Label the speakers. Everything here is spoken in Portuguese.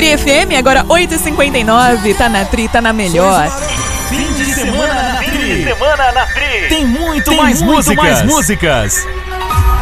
Speaker 1: Tri FM, agora 8h59, tá na Tri, tá na melhor.
Speaker 2: Fim de semana na Tri. Tem muito mais músicas.